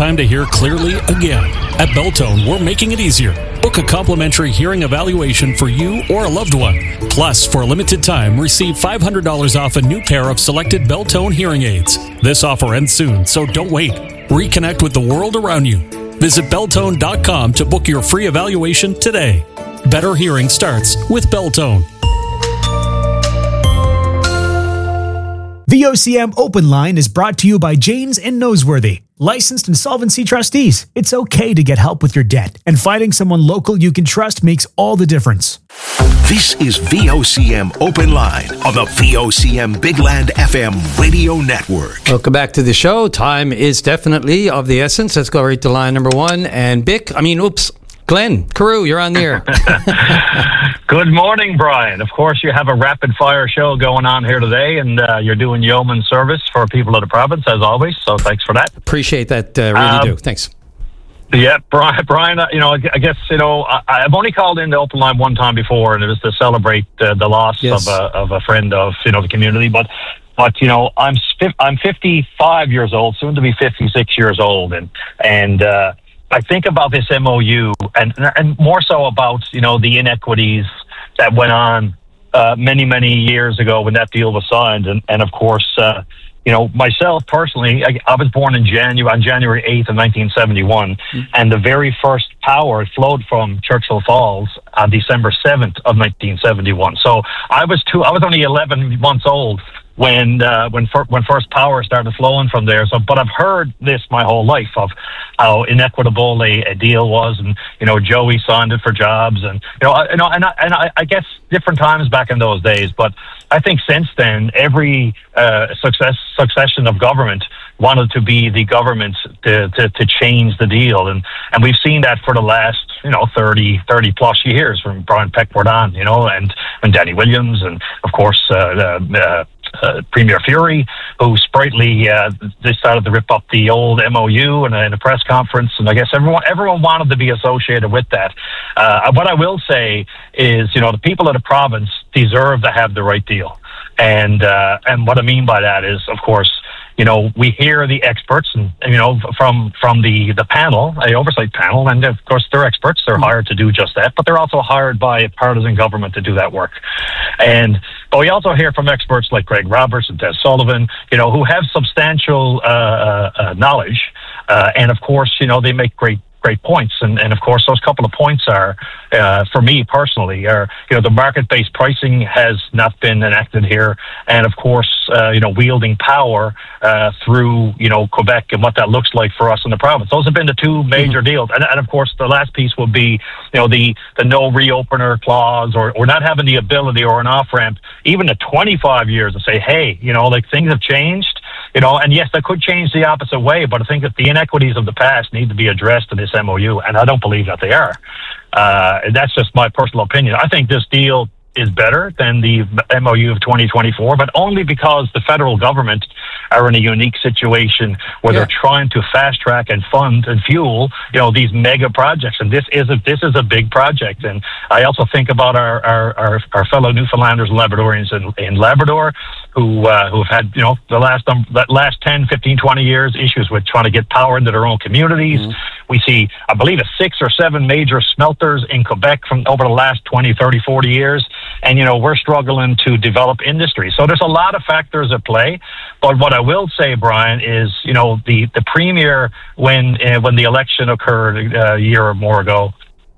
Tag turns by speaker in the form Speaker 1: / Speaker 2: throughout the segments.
Speaker 1: time to hear clearly again. At Beltone, we're making it easier. Book a complimentary hearing evaluation for you or a loved one. Plus, for a limited time, receive $500 off a new pair of selected Beltone hearing aids. This offer ends soon, so don't wait. Reconnect with the world around you. Visit Beltone.com to book your free evaluation today. Better hearing starts with Beltone.
Speaker 2: VOCM Open Line is brought to you by Janes and Noseworthy, licensed insolvency trustees. It's okay to get help with your debt, and finding someone local you can trust makes all the difference.
Speaker 3: This is VOCM Open Line on the VOCM Big Land FM radio network.
Speaker 4: Welcome back to the show. Time is definitely of the essence. Let's go right to line number one. And Glenn Carew, you're on the air.
Speaker 5: Good morning, Brian. Of course, you have a rapid-fire show going on here today, and you're doing yeoman service for people of the province, as always, so thanks for that.
Speaker 4: Appreciate that, really do. Thanks.
Speaker 5: Yeah, Brian, I guess, I've only called in the open line one time before, and it was to celebrate the loss of a friend of, the community, but I'm 55 years old, soon to be 56 years old, and I think about this MOU and more so about, the inequities that went on many, many years ago when that deal was signed. And of course, myself personally, I was born on January 8th of 1971, and the very first power flowed from Churchill Falls on December 7th of 1971. So I was only 11 months old when first power started flowing from there. So, but I've heard this my whole life of how inequitable a deal was, and Joey signed it for jobs, and I guess different times back in those days. But I think since then, every succession of government wanted to be the government to change the deal, and we've seen that for the last 30 plus years, from Brian Peckford on, and Danny Williams, and of course Premier Fury, who sprightly decided to rip up the old MOU in a press conference, and I guess everyone wanted to be associated with that. What I will say is, the people of the province deserve to have the right deal, and what I mean by that is, of course, we hear the experts, and from the panel, the oversight panel, and of course they're experts. They're hired to do just that, but they're also hired by a partisan government to do that work. But we also hear from experts like Greg Roberts and Des Sullivan, who have substantial knowledge, and of course, they make great points, and of course those couple of points are, for me personally, the market-based pricing has not been enacted here, and of course wielding power through Quebec and what that looks like for us in the province. Those have been the two major deals, and of course the last piece would be the no reopener clause, or not having the ability or an off-ramp even to 25 years to say, hey, things have changed. And yes, that could change the opposite way, but I think that the inequities of the past need to be addressed in this MOU, and I don't believe that they are. That's just my personal opinion. I think this deal is better than the MOU of 2024, but only because the federal government are in a unique situation where they're trying to fast track and fund and fuel, these mega projects. And this is a big project. And I also think about our fellow Newfoundlanders and Labradorians in Labrador who have had, the last 10, 15, 20 years issues with trying to get power into their own communities. We see, I believe, 6 or 7 major smelters in Quebec from over the last 20, 30, 40 years. And, we're struggling to develop industry. So there's a lot of factors at play. But what I will say, Brian, is, the premier, when the election occurred about a year ago,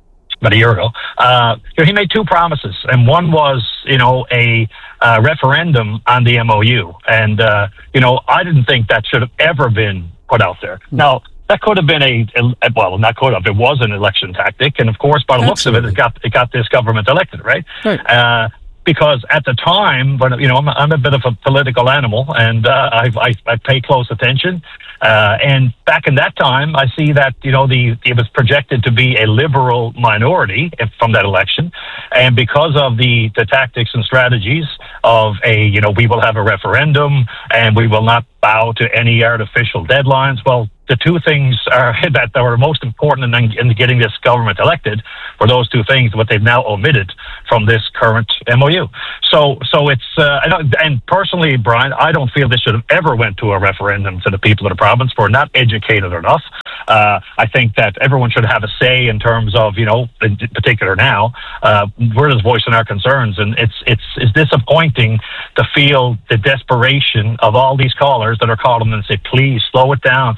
Speaker 5: he made 2 promises. And one was, a referendum on the MOU. And, I didn't think that should have ever been put out there. Now, that could have been it was an election tactic, and of course, by the looks of it, it got this government elected, right? Because at the time, when I'm a bit of a political animal, and I pay close attention. And back in that time, I see that it was projected to be a liberal minority from that election, and because of the tactics and strategies of we will have a referendum and we will not bow to any artificial deadlines. Well, the 2 things that were most important in getting this government elected were those 2 things, what they've now omitted from this current MOU. So it's, and personally, Brian, I don't feel this should have ever went to a referendum to the people of the province. We're not educated enough. I think that everyone should have a say in terms of, in particular now, we're just voicing our concerns, and it's disappointing to feel the desperation of all these callers that are calling and say, please slow it down,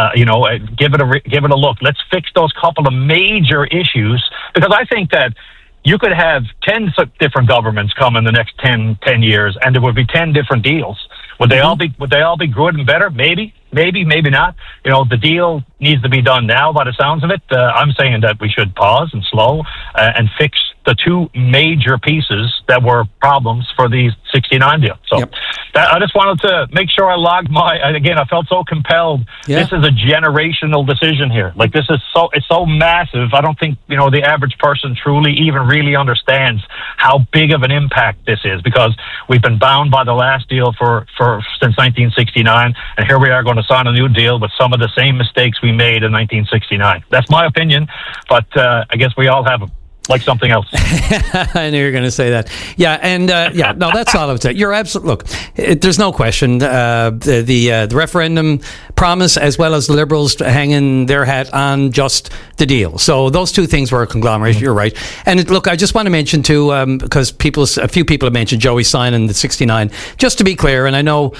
Speaker 5: give it a look. Let's fix those couple of major issues, because I think that you could have 10 different governments come in the next 10 years, and there would be 10 different deals. Would they all be good and better? Maybe not. The deal needs to be done now. By the sounds of it, I'm saying that we should pause and slow and fix the two major pieces that were problems for the 69 deal. So I just wanted to make sure I logged I felt so compelled. Yeah. This is a generational decision here. Like, it's so massive. I don't think, the average person truly even really understands how big of an impact this is, because we've been bound by the last deal since 1969, and here we are going to sign a new deal with some of the same mistakes we made in 1969. That's my opinion, but I guess we all have them. Like something else.
Speaker 4: I knew you were going to say that. Yeah, and no, that's all I would say. You're absolutely, look, there's no question. The referendum promise, as well as the Liberals hanging their hat on just the deal. So those two things were a conglomeration. You're right. And look, I just want to mention too, because a few people have mentioned Joey signing the 69. Just to be clear, and I know,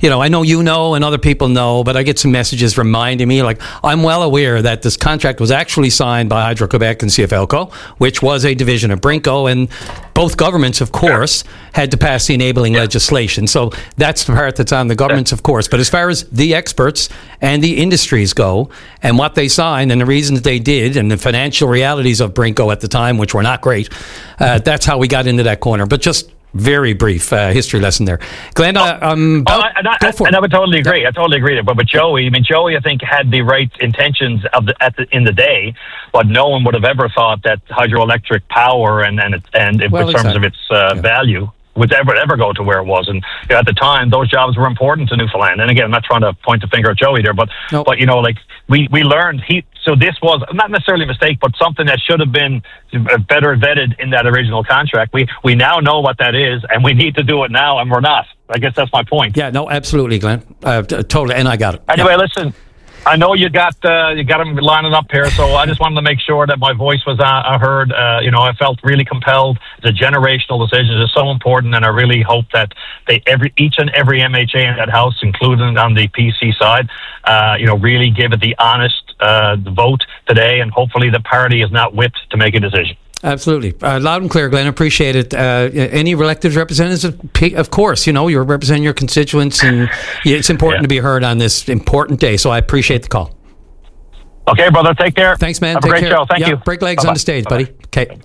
Speaker 4: and other people know, but I get some messages reminding me, like, I'm well aware that this contract was actually signed by Hydro-Quebec and CFLCO, which was a division of Brinco, and both governments, of course, had to pass the enabling legislation. So that's the part that's on the governments, of course. But as far as the experts and the industries go, and what they signed and the reasons they did, and the financial realities of Brinco at the time, which were not great, that's how we got into that corner. But just very brief history lesson there. Glenn, I
Speaker 5: would totally agree. Yeah. I totally agree. But with Joey, I think had the right intentions in the day, but no one would have ever thought that hydroelectric power and in terms of its value would ever go to where it was. And at the time, those jobs were important to Newfoundland. And again, I'm not trying to point the finger at Joey there, but we learned so this was not necessarily a mistake, but something that should have been better vetted in that original contract. We now know what that is, and we need to do it now, and we're not. I guess that's my point.
Speaker 4: Yeah, no, absolutely, Glenn. Totally, and I got it.
Speaker 5: Anyway, listen, I know you got them lining up here, so I just wanted to make sure that my voice was heard. I felt really compelled. It's a generational decision. It's so important, and I really hope that each and every MHA in that house, including on the PC side, really give it the honest vote today, and hopefully the party is not whipped to make a decision.
Speaker 4: Absolutely. Loud and clear, Glenn. Appreciate it. Any elected representatives, of course, you're representing your constituents, and it's important to be heard on this important day. So I appreciate the call.
Speaker 5: Okay, brother. Take care.
Speaker 4: Thanks, man.
Speaker 5: Have a great show. Thank you.
Speaker 4: Break legs
Speaker 5: Bye-bye.
Speaker 4: on the stage,
Speaker 5: Bye-bye.
Speaker 4: buddy. Okay.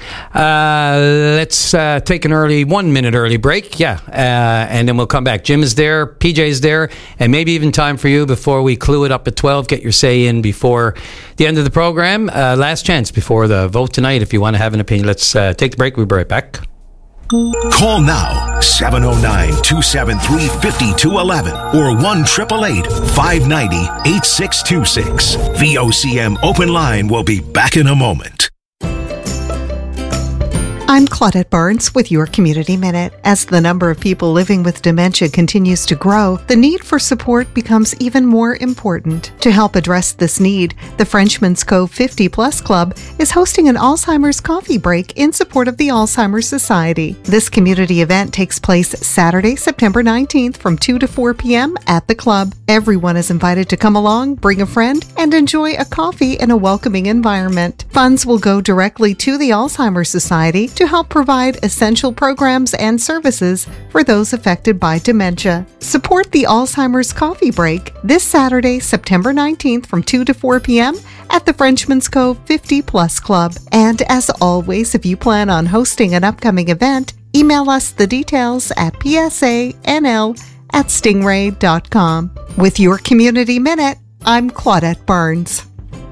Speaker 4: Let's take an 1 minute early break. And then we'll come back. Jim is there, PJ's there, and maybe even time for you before we clue it up at 12. Get your say in before the end of the program. Last chance before the vote tonight if you want to have an opinion. Let's take the break. We'll be right back.
Speaker 3: Call now, 709-273-5211 or 1-888-590-8626. VOCM Open Line will be back in a moment.
Speaker 6: I'm Claudette Barnes with your Community Minute. As the number of people living with dementia continues to grow, the need for support becomes even more important. To help address this need, the Frenchman's Cove 50 Plus Club is hosting an Alzheimer's coffee break in support of the Alzheimer's Society. This community event takes place Saturday, September 19th from 2 to 4 p.m. at the club. Everyone is invited to come along, bring a friend, and enjoy a coffee in a welcoming environment. Funds will go directly to the Alzheimer's Society to help provide essential programs and services for those affected by dementia. Support the Alzheimer's Coffee Break this Saturday, September 19th from 2 to 4 p.m. at the Frenchman's Cove 50 Plus Club. And as always, if you plan on hosting an upcoming event, email us the details at psanl@stingray.com. With your Community Minute, I'm Claudette Barnes.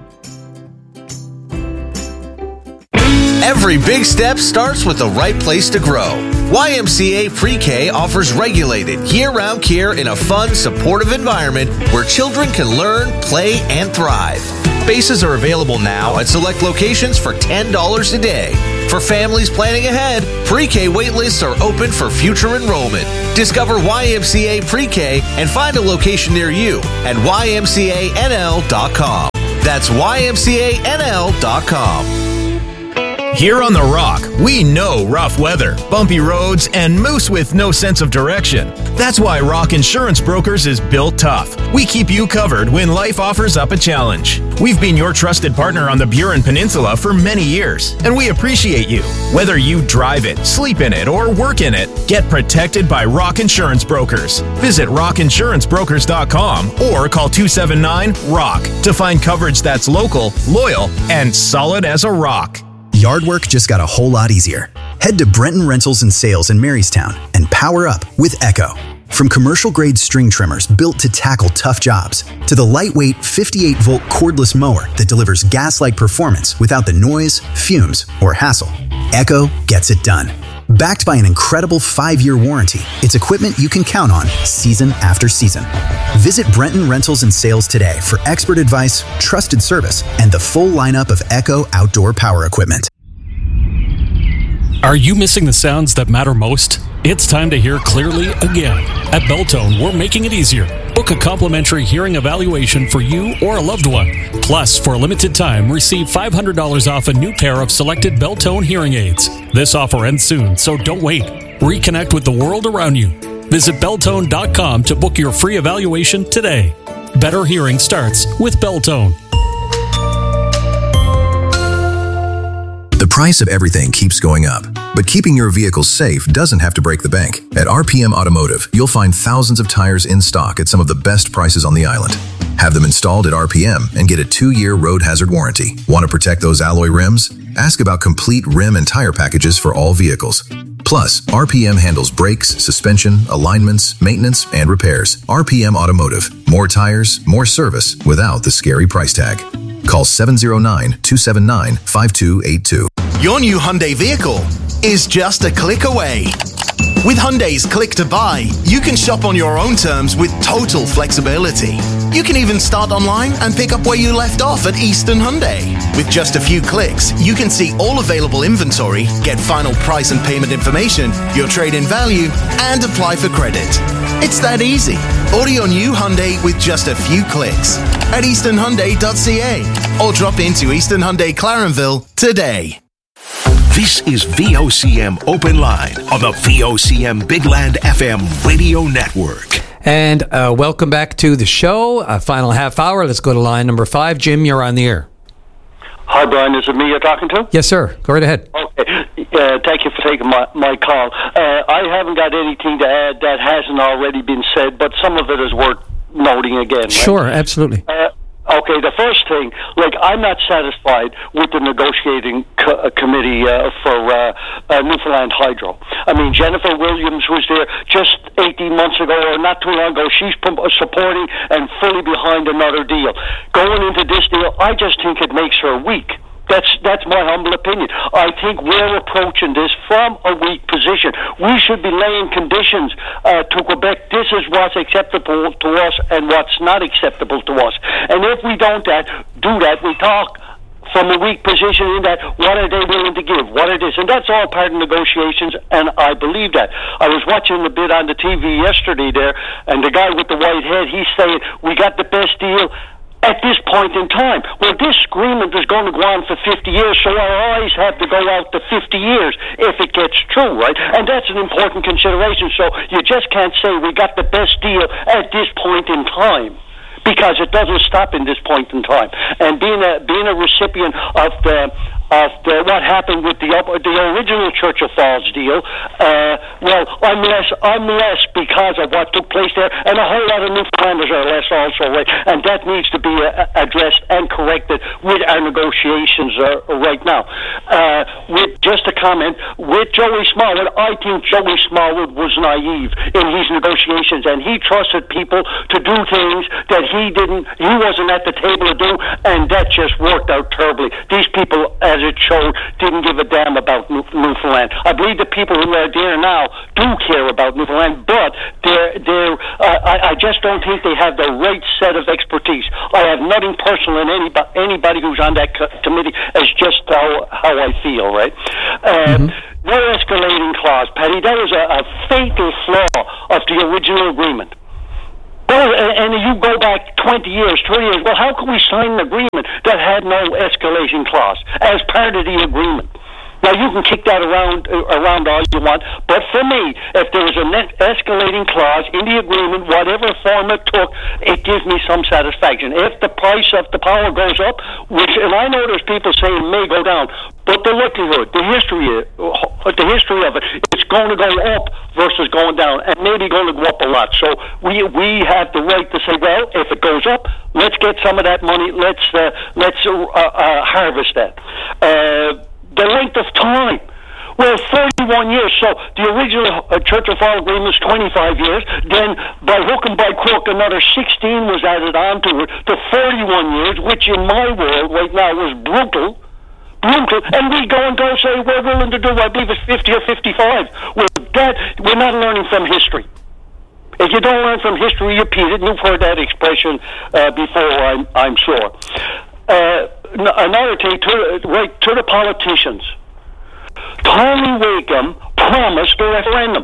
Speaker 7: Every big step starts with the right place to grow. YMCA Pre-K offers regulated, year-round care in a fun, supportive environment where children can learn, play, and thrive. Spaces are available now at select locations for $10 a day. For families planning ahead, Pre-K waitlists are open for future enrollment. Discover YMCA Pre-K and find a location near you at ymcanl.com. That's YMCANL.com.
Speaker 8: Here on The Rock, we know rough weather, bumpy roads, and moose with no sense of direction. That's why Rock Insurance Brokers is built tough. We keep you covered when life offers up a challenge. We've been your trusted partner on the Burin Peninsula for many years, and we appreciate you. Whether you drive it, sleep in it, or work in it, get protected by Rock Insurance Brokers. Visit rockinsurancebrokers.com or call 279-ROCK to find coverage that's local, loyal, and solid as a rock.
Speaker 9: Yard work just got a whole lot easier. Head to Brenton Rentals and Sales in Marystown and power up with Echo. From commercial-grade string trimmers built to tackle tough jobs, to the lightweight 58-volt cordless mower that delivers gas-like performance without the noise, fumes, or hassle, Echo gets it done. Backed by an incredible 5-year warranty, it's equipment you can count on season after season. Visit Brenton Rentals and Sales today for expert advice, trusted service, and the full lineup of Echo outdoor power equipment.
Speaker 1: Are you missing the sounds that matter most? It's time to hear clearly again. At Beltone, we're making it easier. Book a complimentary hearing evaluation for you or a loved one. Plus, for a limited time, receive $500 off a new pair of selected Beltone hearing aids. This offer ends soon, so don't wait. Reconnect with the world around you. Visit Beltone.com to book your free evaluation today. Better hearing starts with Beltone.
Speaker 10: The price of everything keeps going up, but keeping your vehicle safe doesn't have to break the bank. At RPM Automotive, you'll find thousands of tires in stock at some of the best prices on the island. Have them installed at RPM and get a 2-year road hazard warranty. Want to protect those alloy rims? Ask about complete rim and tire packages for all vehicles. Plus, RPM handles brakes, suspension, alignments, maintenance, and repairs. RPM Automotive. More tires, more service without the scary price tag. Call 709-279-5282.
Speaker 7: Your new Hyundai vehicle is just a click away. With Hyundai's Click to Buy, you can shop on your own terms with total flexibility. You can even start online and pick up where you left off at Eastern Hyundai. With just a few clicks, you can see all available inventory, get final price and payment information, your trade-in value, and apply for credit. It's that easy. Order your new Hyundai with just a few clicks at easternhyundai.ca or drop into Eastern Hyundai Clarenville today.
Speaker 3: This is VOCM Open Line on the VOCM Big Land FM radio network.
Speaker 4: And welcome back to the show. Final half hour. Let's go to line number 5. Jim, you're on the air.
Speaker 11: Hi, Brian. Is it me you're talking to?
Speaker 4: Yes, sir. Go right ahead.
Speaker 11: Okay. Thank you for taking my call. I haven't got anything to add that hasn't already been said, but some of it is worth noting again. Right?
Speaker 4: Sure, absolutely.
Speaker 11: Okay, the first thing, I'm not satisfied with the negotiating committee for Newfoundland Hydro. I mean, Jennifer Williams was there just 18 months ago, or not too long ago. She's supporting and fully behind another deal. Going into this deal, I just think it makes her weak. That's my humble opinion. I think we're approaching this from a weak position. We should be laying conditions to Quebec. This is what's acceptable to us and what's not acceptable to us. And if we don't do that, we talk from a weak position in that, what are they willing to give? What are this? And that's all part of negotiations, and I believe that. I was watching the bit on the TV yesterday there, and the guy with the white head, he's saying, we got the best deal at this point in time. Well, this agreement is going to go on for 50 years, so our eyes have to go out to 50 years if it gets true, right? And that's an important consideration. So you just can't say we got the best deal at this point in time, because it doesn't stop in this point in time. And being a recipient of what happened with the original Churchill Falls deal, I'm less because of what took place there, and a whole lot of Newfoundlanders are less also, right? And that needs to be addressed and corrected with our negotiations right now. With just a comment, with Joey Smallwood, I think Joey Smallwood was naive in these negotiations, and he trusted people to do things that he wasn't at the table to do, and that just worked out terribly. These people, as it showed, didn't give a damn about Newfoundland. I believe the people who are there now do care about Newfoundland, but I just don't think they have the right set of expertise. I have nothing personal in anybody who's on that committee. It's just how I feel, right? No escalating clause, Patty. That was a fatal flaw of the original agreement. Well, and you go back 20 years, 30 years, well, how can we sign an agreement that had no escalation clause as part of the agreement. Now, you can kick that around all you want, but for me, if there was an escalating clause in the agreement, whatever form it took, it gives me some satisfaction. If the price of the power goes up, and I know there's people saying it may go down, but the likelihood, the history of it, it's going to go up versus going down, and maybe going to go up a lot. So we have the right to say, well, if it goes up, let's get some of that money. Let's harvest that. The length of time. Well, 31 years. So the original Church and Fall agreement is 25 years. Then, by hook and by crook, another 16 was added on to it to 41 years, which in my world right now is brutal. And we go say we're willing to do, I believe it's 50 or 55. Well, we're not learning from history. If you don't learn from history, you repeat it. And you've heard that expression before, I'm sure. Another thing, to the politicians. Tony Wakeham promised a referendum.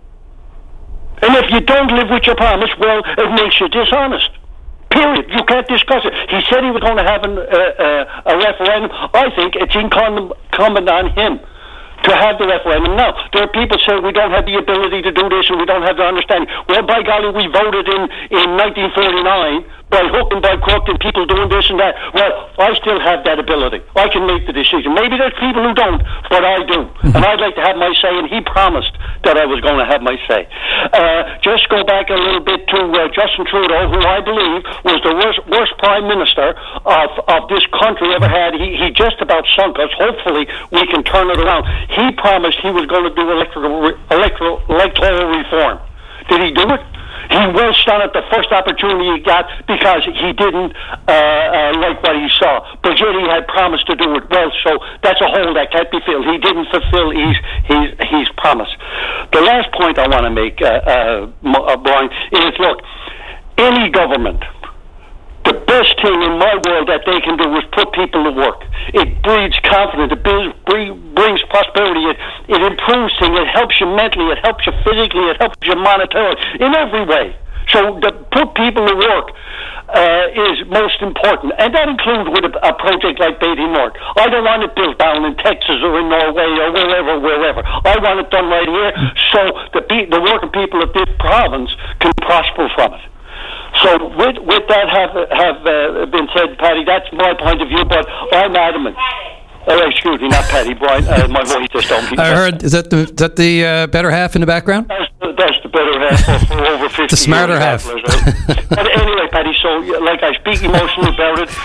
Speaker 11: And if you don't live with your promise, well, it makes you dishonest. Period. You can't discuss it. He said he was going to have a referendum. I think it's incumbent on him to have the referendum. Now, there are people saying we don't have the ability to do this and we don't have the understanding. Well, by golly, we voted in 1949 by hook and by crook and people doing this and that. Well, I still have that ability. I can make the decision. Maybe there's people who don't, but I do. And I'd like to have my say, and he promised that I was going to have my say. Just go back a little bit to Justin Trudeau, who I believe was the worst prime minister of this country ever had. He just about sunk us. Hopefully, we can turn it around. He promised he was going to do electoral reform. Did he do it? He rushed on it the first opportunity he got because he didn't like what he saw. But yet he had promised to do it well, so that's a hole that can't be filled. He didn't fulfill his promise. The last point I want to make, Brian, is look, any government, the best thing in my world that they can do is put people to work. It breeds confidence. It brings prosperity. It improves things. It helps you mentally. It helps you physically. It helps you monetarily. In every way. So to put people to work is most important. And that includes with a project like Beatty North. I don't want it built down in Texas or in Norway or wherever. I want it done right here so the working people of this province can prosper from it. So with that have been said, Paddy, that's my point of view, but I'm adamant. Excuse me, not Paddy, Brian. My voice just don't be.
Speaker 4: I heard, is that the better half in the background?
Speaker 11: That's the better half for over 50
Speaker 4: The smarter
Speaker 11: years.
Speaker 4: half.
Speaker 11: But anyway, Paddy, so like I speak emotionally about it.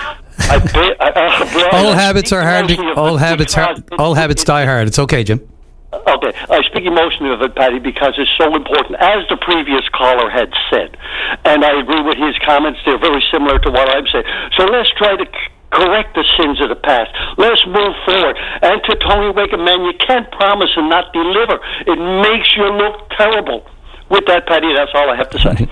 Speaker 4: All habits are hard. All habits die hard. It's okay, Jim.
Speaker 11: Okay, I speak emotionally of it, Paddy, because it's so important, as the previous caller had said. And I agree with his comments. They're very similar to what I'm saying. So let's try to correct the sins of the past. Let's move forward. And to Tony Wakeham, man, you can't promise and not deliver. It makes you look terrible. With that, Paddy, that's all I have to say.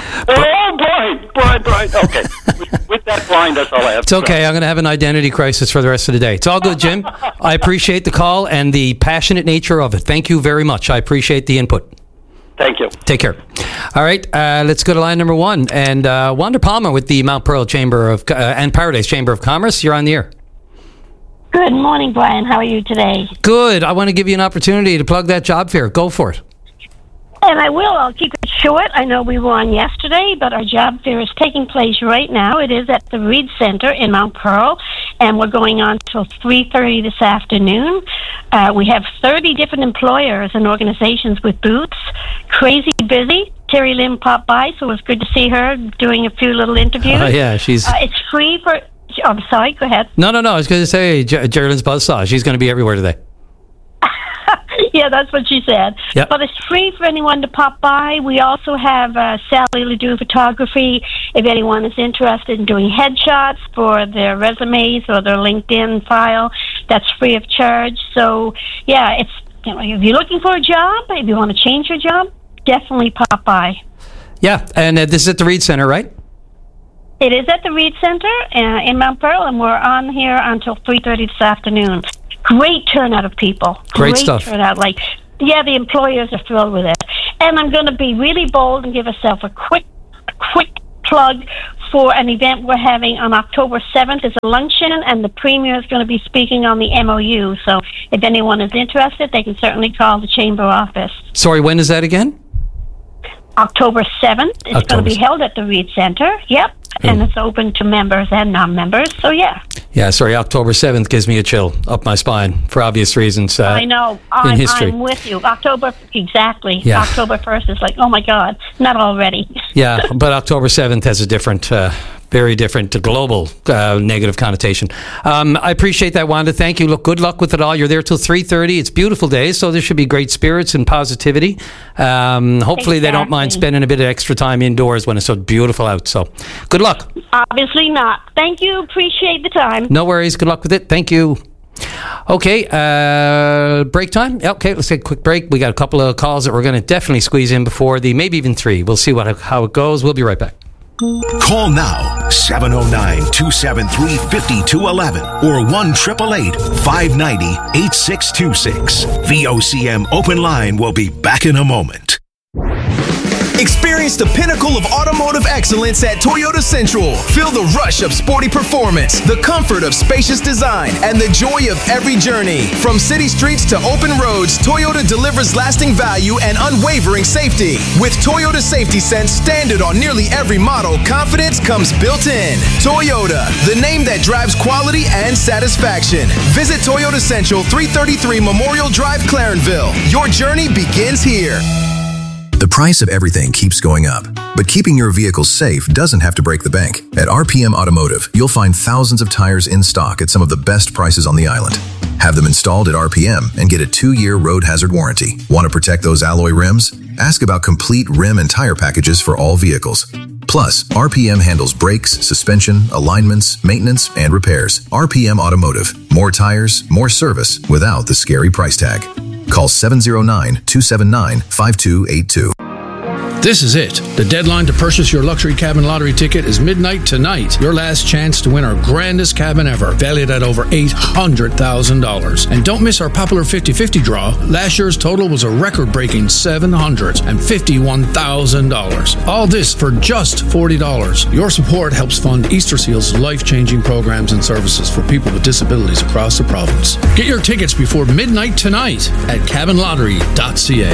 Speaker 11: Brian. Okay. With that, Brian, that's all I have to say.
Speaker 4: It's okay. I'm going to have an identity crisis for the rest of the day. It's all good, Jim. I appreciate the call and the passionate nature of it. Thank you very much. I appreciate the input.
Speaker 11: Thank you.
Speaker 4: Take care. All right, let's go to line number one. And Wanda Palmer with the Mount Pearl Chamber of and Paradise Chamber of Commerce. You're on the air.
Speaker 12: Good morning, Brian. How are you today?
Speaker 4: Good. I want to give you an opportunity to plug that job fair. Go for it.
Speaker 12: And I will. I'll keep it short. I know we were on yesterday, but our job fair is taking place right now. It is at the Reed Center in Mount Pearl, and we're going on till 3:30 this afternoon. We have 30 different employers and organizations with booths. Crazy busy. Terry Lynn popped by, so it was good to see her doing a few little interviews.
Speaker 4: Yeah, she's...
Speaker 12: it's free for... I'm sorry, go ahead.
Speaker 4: No. I was going to say, Jerry Lynn's buzzsaw. She's going to be everywhere today.
Speaker 12: Yeah, that's what she said.
Speaker 4: Yep.
Speaker 12: But it's free for anyone to pop by. We also have Sally Ledoux Photography. If anyone is interested in doing headshots for their resumes or their LinkedIn file, that's free of charge. So, yeah, it's if you're looking for a job, if you want to change your job, definitely pop by. Yeah,
Speaker 4: and this is at the Reed Center, right?
Speaker 12: It is at the Reed Center in Mount Pearl, and we're on here until 3:30 this afternoon. Great turnout of people.
Speaker 4: Great stuff.
Speaker 12: Turnout. The employers are thrilled with it. And I'm going to be really bold and give myself a quick plug for an event we're having on October 7th. It's a luncheon, and the Premier is going to be speaking on the MOU. So if anyone is interested, they can certainly call the Chamber office.
Speaker 4: Sorry, when is that again?
Speaker 12: October 7th. It's going to be held at the Reed Center. Yep. And it's open to members and non-members. So, yeah.
Speaker 4: Yeah, sorry, October 7th gives me a chill up my spine for obvious reasons.
Speaker 12: I know.
Speaker 4: In history.
Speaker 12: I'm with you. Exactly.
Speaker 4: Yeah.
Speaker 12: October 1st is like, oh my God, not already.
Speaker 4: Yeah, but October 7th has a different, very different global negative connotation. I appreciate that, Wanda. Thank you. Look, good luck with it all. You're there till 3:30. It's beautiful days, so there should be great spirits and positivity. Hopefully they don't mind spending a bit of extra time indoors when it's so beautiful out. So good luck.
Speaker 12: Obviously not. Thank you. Appreciate the time.
Speaker 4: No worries. Good luck with it. Thank you. Okay, break time? Okay, let's take a quick break. We got a couple of calls that we're going to definitely squeeze in before maybe even 3. We'll see how it goes. We'll be right back.
Speaker 3: Call now, 709-273-5211 or 1-888-590-8626. VOCM Open Line will be back in a moment.
Speaker 8: Experience the pinnacle of automotive excellence at Toyota Central. Feel the rush of sporty performance, the comfort of spacious design, and the joy of every journey. From city streets to open roads, Toyota delivers lasting value and unwavering safety. With Toyota Safety Sense standard on nearly every model, confidence comes built in. Toyota, the name that drives quality and satisfaction. Visit Toyota Central, 333 Memorial Drive, Clarenville. Your journey begins here.
Speaker 10: The price of everything keeps going up, but keeping your vehicle safe doesn't have to break the bank. At RPM Automotive, you'll find thousands of tires in stock at some of the best prices on the island. Have them installed at RPM and get a 2-year road hazard warranty. Want to protect those alloy rims? Ask about complete rim and tire packages for all vehicles. Plus, RPM handles brakes, suspension, alignments, maintenance, and repairs. RPM Automotive. More tires, more service without the scary price tag. Call 709-279-5282.
Speaker 13: This is it. The deadline to purchase your luxury cabin lottery ticket is midnight tonight. Your last chance to win our grandest cabin ever, valued at over $800,000. And don't miss our popular 50-50 draw. Last year's total was a record-breaking $751,000. All this for just $40. Your support helps fund Easter Seal's life-changing programs and services for people with disabilities across the province. Get your tickets before midnight tonight at cabinlottery.ca.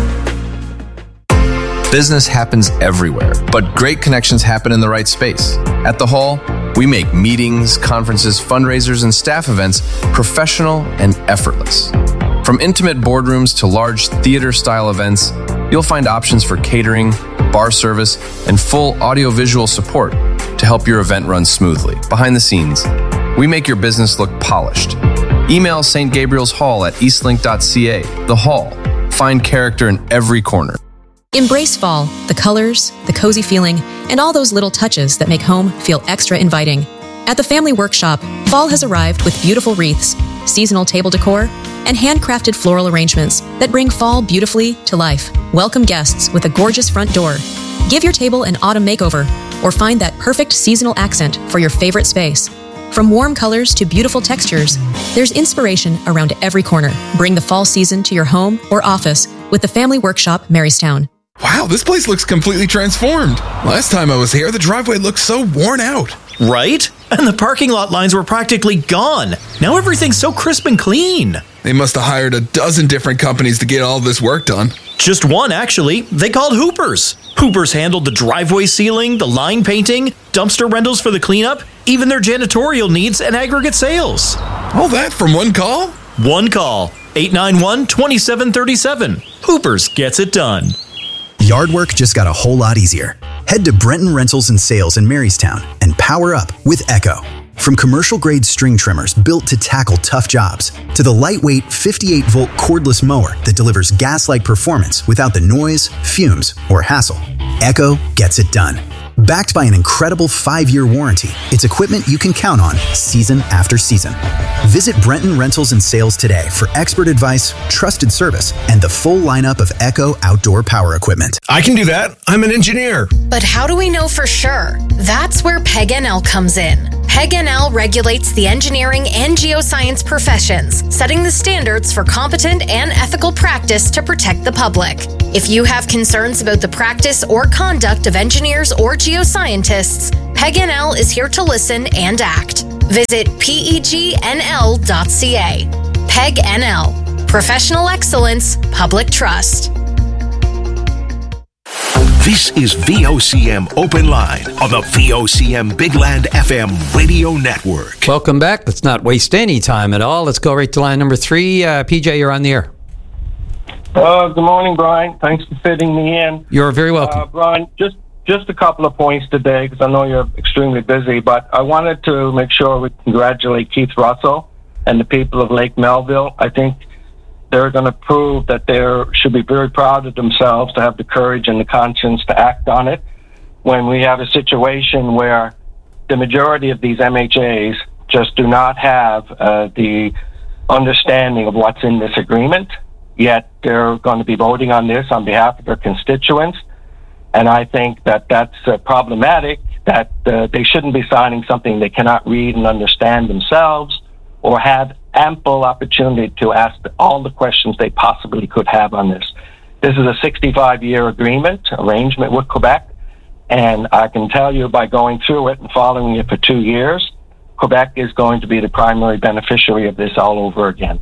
Speaker 14: Business happens everywhere, but great connections happen in the right space. At the Hall, we make meetings, conferences, fundraisers, and staff events professional and effortless. From intimate boardrooms to large theater-style events, you'll find options for catering, bar service, and full audio-visual support to help your event run smoothly. Behind the scenes, we make your business look polished. Email St. Gabriel's Hall at eastlink.ca. The Hall. Find character in every corner.
Speaker 15: Embrace fall, the colors, the cozy feeling, and all those little touches that make home feel extra inviting. At the Family Workshop, fall has arrived with beautiful wreaths, seasonal table decor, and handcrafted floral arrangements that bring fall beautifully to life. Welcome guests with a gorgeous front door. Give your table an autumn makeover, or find that perfect seasonal accent for your favorite space. From warm colors to beautiful textures, there's inspiration around every corner. Bring the fall season to your home or office with the Family Workshop, Marystown.
Speaker 16: Wow, this place looks completely transformed. Last time I was here, the driveway looked so worn out.
Speaker 17: Right? And the parking lot lines were practically gone. Now everything's so crisp and clean.
Speaker 16: They must have hired a dozen different companies to get all this work done.
Speaker 17: Just one, actually. They called Hoopers. Hoopers handled the driveway sealing, the line painting, dumpster rentals for the cleanup, even their janitorial needs and aggregate sales.
Speaker 16: All that from one call?
Speaker 17: One call. 891-2737. Hoopers gets it done.
Speaker 9: Yard work just got a whole lot easier. Head to Brenton Rentals and Sales in Marystown and power up with Echo. From commercial-grade string trimmers built to tackle tough jobs, to the lightweight 58-volt cordless mower that delivers gas-like performance without the noise, fumes, or hassle, Echo gets it done. Backed by an incredible 5-year warranty, it's equipment you can count on season after season. Visit Brenton Rentals and Sales today for expert advice, trusted service, and the full lineup of Echo outdoor power equipment.
Speaker 8: I can do that. I'm an engineer.
Speaker 18: But how do we know for sure? That's where PEG-NL comes in. PEG-NL regulates the engineering and geoscience professions, setting the standards for competent and ethical practice to protect the public. If you have concerns about the practice or conduct of engineers or geoscientists, PegNL is here to listen and act. Visit pegnl.ca. PegNL. Professional excellence, public trust.
Speaker 3: This is VOCM Open Line on the VOCM Big Land FM radio network.
Speaker 4: Welcome back. Let's not waste any time at all. Let's go right to line number 3. PJ, you're on the air.
Speaker 19: Good morning, Brian. Thanks for fitting me in.
Speaker 4: You're very welcome.
Speaker 19: Brian, just a couple of points today, because I know you're extremely busy, but I wanted to make sure we congratulate Keith Russell and the people of Lake Melville. I think they're going to prove that they should be very proud of themselves to have the courage and the conscience to act on it when we have a situation where the majority of these MHAs just do not have the understanding of what's in this agreement, yet they're going to be voting on this on behalf of their constituents. And I think that that's problematic, that they shouldn't be signing something they cannot read and understand themselves or have ample opportunity to ask all the questions they possibly could have on this. This is a 65-year arrangement with Quebec, and I can tell you by going through it and following it for 2 years, Quebec is going to be the primary beneficiary of this all over again.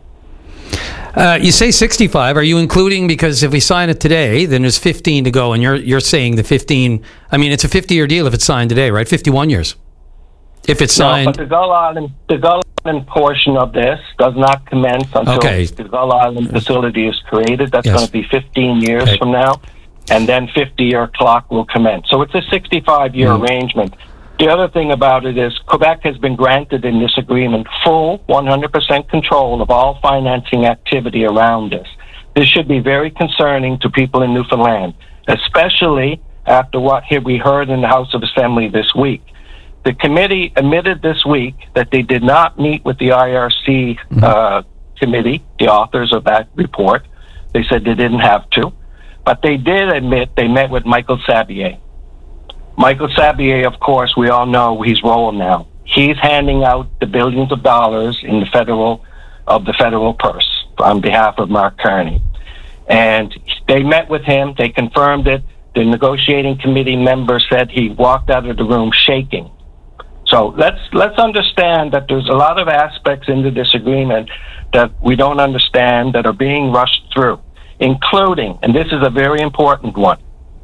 Speaker 4: You say 65. Are you including, because if we sign it today, then there's 15 to go, and you're saying the 15, I mean, it's a 50-year deal if it's signed today, right? 51 years. If it's signed...
Speaker 19: No, but the Gull Island portion of this does not commence until the Gull Island facility is created. That's going to be 15 years from now, and then 50-year clock will commence. So it's a 65-year arrangement. The other thing about it is Quebec has been granted in this agreement full 100% control of all financing activity around this. This should be very concerning to people in Newfoundland, especially after what we heard in the House of Assembly this week. The committee admitted this week that they did not meet with the IRC committee, the authors of that report. They said they didn't have to. But they did admit they met with Michael Sabier. Michael Sabier, of course, we all know his role now. He's handing out the billions of dollars in the federal purse on behalf of Mark Carney. And they met with him. They confirmed it. The negotiating committee member said he walked out of the room shaking. So let's understand that there's a lot of aspects into this agreement that we don't understand that are being rushed through, including, and this is a very important one,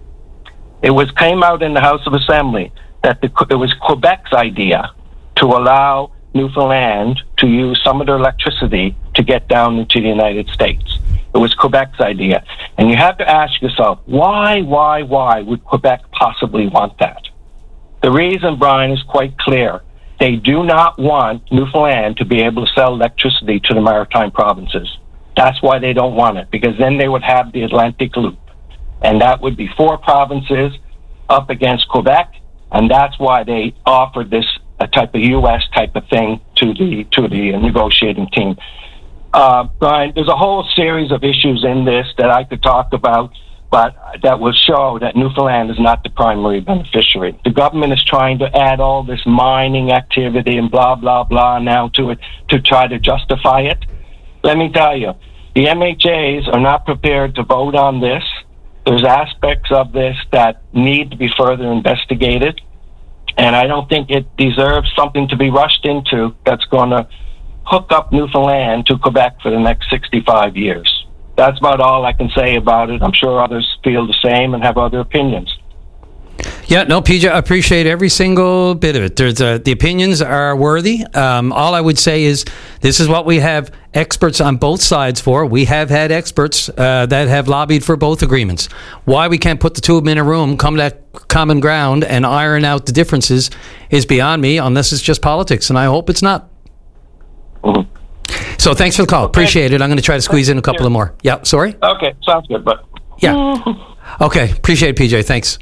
Speaker 19: it came out in the House of Assembly that it was Quebec's idea to allow Newfoundland to use some of their electricity to get down into the United States. It was Quebec's idea. And you have to ask yourself, why would Quebec possibly want that? The reason, Brian, is quite clear. They do not want Newfoundland to be able to sell electricity to the maritime provinces. That's why they don't want it, because then they would have the Atlantic Loop. And that would be 4 provinces up against Quebec, and that's why they offered this a type of U.S. type of thing to the negotiating team. Brian, there's a whole series of issues in this that I could talk about, but that will show that Newfoundland is not the primary beneficiary. The government is trying to add all this mining activity and blah, blah, blah now to it to try to justify it. Let me tell you, the MHAs are not prepared to vote on this. There's aspects of this that need to be further investigated, and I don't think it deserves something to be rushed into that's going to hook up Newfoundland to Quebec for the next 65 years. That's about all I can say about it. I'm sure others feel the same and have other opinions.
Speaker 4: Yeah, no, PJ, I appreciate every single bit of it. There's the opinions are worthy. All I would say is this is what we have experts on both sides for. We have had experts that have lobbied for both agreements. Why we can't put the two of them in a room, come to that common ground, and iron out the differences is beyond me, unless it's just politics, and I hope it's not.
Speaker 19: Mm-hmm.
Speaker 4: So thanks for the call. Appreciate it. I'm going to try to squeeze in a couple of more. Yeah, sorry?
Speaker 19: Okay, sounds good, but...
Speaker 4: Yeah. Okay, appreciate it, PJ. Thanks.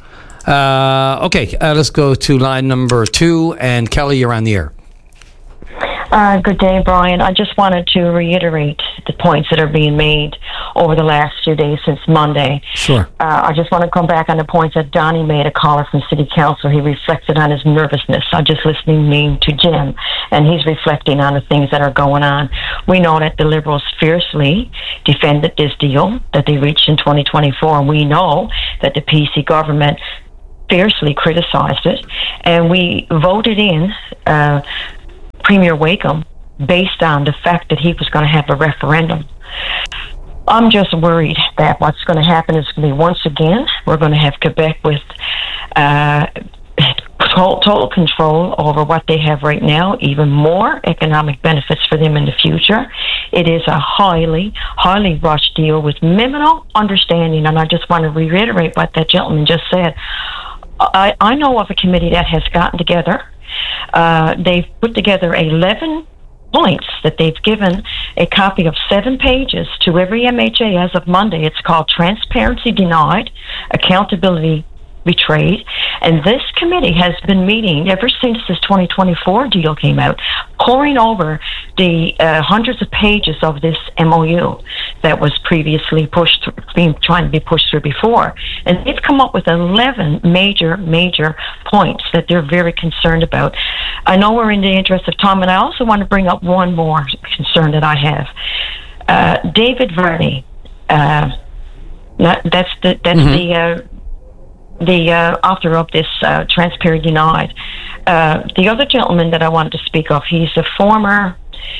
Speaker 4: Let's go to line number 2, and Kelly, you're on the air.
Speaker 20: Good day, Brian. I just wanted to reiterate the points that are being made over the last few days since Monday.
Speaker 4: Sure.
Speaker 20: I just want to come back on the points that Donnie made, a caller from City Council. He reflected on his nervousness. I'm just listening to Jim, and he's reflecting on the things that are going on. We know that the Liberals fiercely defended this deal that they reached in 2024, and we know that the PC government fiercely criticized it, and we voted in Premier Wakeham based on the fact that he was going to have a referendum. I'm just worried that what's going to happen is going to be, once again, we're going to have Quebec with total control over what they have right now, even more economic benefits for them in the future. It is a highly, highly rushed deal with minimal understanding, and I just want to reiterate what that gentleman just said. I know of a committee that has gotten together. They've put together 11 points that they've given a copy of 7 pages to every MHA as of Monday. It's called Transparency Denied, Accountability Betrayed. And this committee has been meeting ever since this 2024 deal came out, poring over the hundreds of pages of this MOU that was previously trying to be pushed through before. And they've come up with 11 major points that they're very concerned about. I know we're in the interest of time, and I also want to bring up one more concern that I have. David Verney, that's the author of this Transparency Denied. The other gentleman that I wanted to speak of, he's a former,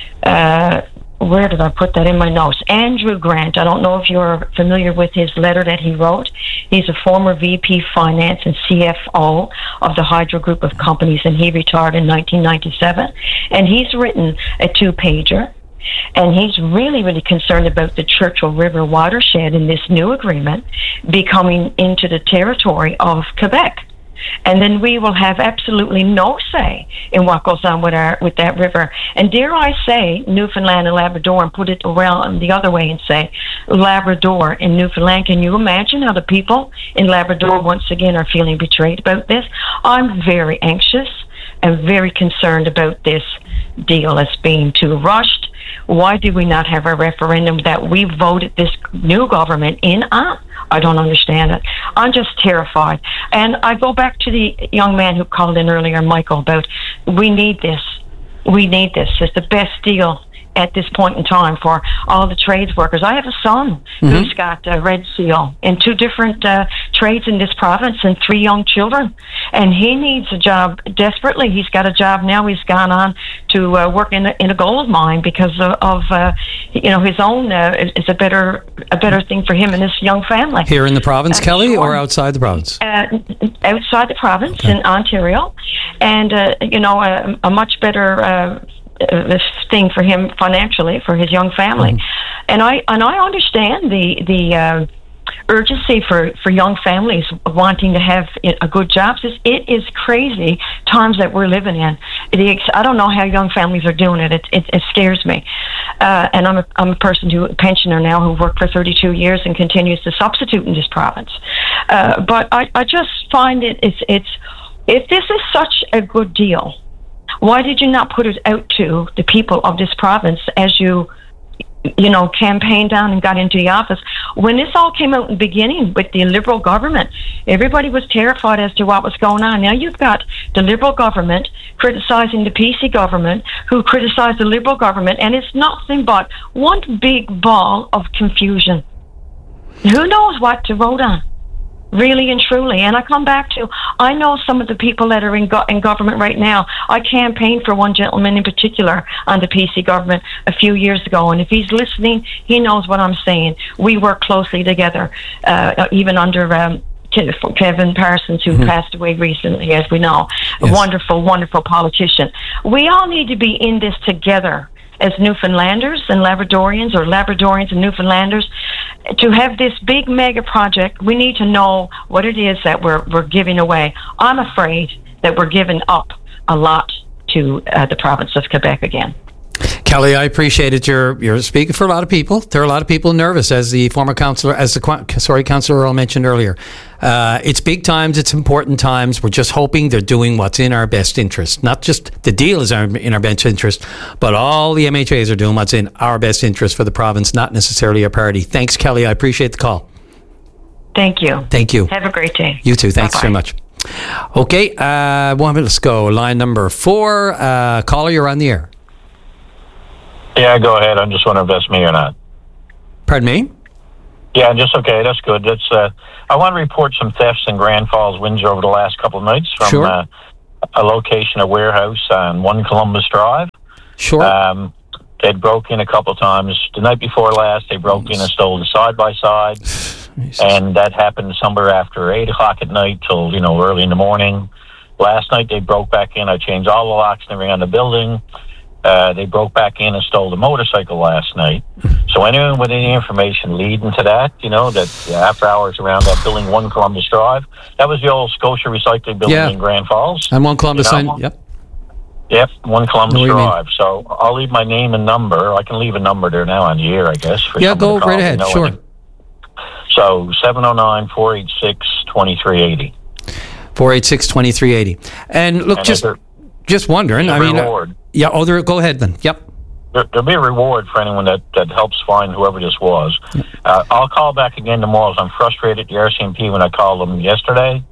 Speaker 20: where did I put that in my notes? Andrew Grant. I don't know if you're familiar with his letter that he wrote. He's a former VP Finance and CFO of the Hydro Group of Companies, and he retired in 1997. And he's written a 2-pager. And he's really, really concerned about the Churchill River watershed in this new agreement becoming into the territory of Quebec. And then we will have absolutely no say in what goes on with that river. And dare I say Newfoundland and Labrador, and put it around the other way and say Labrador and Newfoundland. Can you imagine how the people in Labrador once again are feeling betrayed about this? I'm very anxious and very concerned about this deal as being too rushed. Why did we not have a referendum that we voted this new government in on? I don't understand it. I'm just terrified. And I go back to the young man who called in earlier, Michael, about we need this. We need this. It's the best deal at this point in time for all the trades workers. I have a son who's got a Red Seal in 2 different trades in this province and 3 young children, and he needs a job desperately. He's got a job now. He's gone on to work in a gold mine because of his own. It's a better thing for him and his young family.
Speaker 4: Here in the province, Kelly, or outside the province?
Speaker 20: Outside the province, in Ontario, and a much better this thing for him financially, for his young family. And I understand the urgency for young families wanting to have a good job. It is crazy times that we're living in. I don't know how young families are doing it. It scares me. And I'm a pensioner now who worked for 32 years and continues to substitute in this province. But I just find if this is such a good deal, why did you not put it out to the people of this province as you campaigned on and got into the office? When this all came out in the beginning with the Liberal government, everybody was terrified as to what was going on. Now you've got the Liberal government criticizing the PC government, who criticized the Liberal government, and it's nothing but one big ball of confusion. Who knows what to vote on? Really and truly. And I come back to, I know some of the people that are in government right now. I campaigned for one gentleman in particular on the PC government a few years ago, and if he's listening, he knows what I'm saying. We work closely together, even under Kevin Parsons, who passed away recently, as we know. Yes. A wonderful politician. We all need to be in this together as Newfoundlanders and Labradorians, or Labradorians and Newfoundlanders, to have this big mega project. We need to know what it is that we're giving away. I'm afraid that we're giving up a lot to the province of Quebec again.
Speaker 4: Kelly, I appreciate it. You're speaking for a lot of people. There are a lot of people nervous, as the former councillor, Councillor Earl mentioned earlier. It's big times. It's important times. We're just hoping they're doing what's in our best interest. Not just the deal is in our best interest, but all the MHAs are doing what's in our best interest for the province, not necessarily our party. Thanks, Kelly. I appreciate the call.
Speaker 20: Thank you.
Speaker 4: Thank you.
Speaker 20: Have a great day.
Speaker 4: You too. Thanks very much. Okay, let's go. Line number 4. Caller, you're on the air.
Speaker 21: Yeah, go ahead. I'm just wondering if that's me or not.
Speaker 4: Pardon me?
Speaker 5: Yeah, just okay. That's good. I want to report some thefts in Grand Falls, Windsor over the last couple of nights from a location, a warehouse on 1 Columbus Drive.
Speaker 4: Sure.
Speaker 5: They broke in a couple of times. The night before last, they broke in and stole the side-by-side. And that happened somewhere after 8 o'clock at night till, early in the morning. Last night, they broke back in. I changed all the locks and everything on the building. They broke back in and stole the motorcycle last night. So anyone with any information leading to that, that after hours around that building, 1 Columbus Drive, that was the old Scotia Recycling building in Grand Falls.
Speaker 4: And 1 Columbus, yep.
Speaker 5: Yep, 1 Columbus Drive. So I'll leave my name and number. I can leave a number there now on the air, I guess.
Speaker 4: Go right ahead, sure.
Speaker 5: So 709-486-2380.
Speaker 4: 486-2380. And look, just wondering,
Speaker 5: reward.
Speaker 4: Go ahead then. Yep.
Speaker 5: There'll be a reward for anyone that helps find whoever this was. Yep. I'll call back again tomorrow. I'm frustrated at the RCMP when I called them yesterday.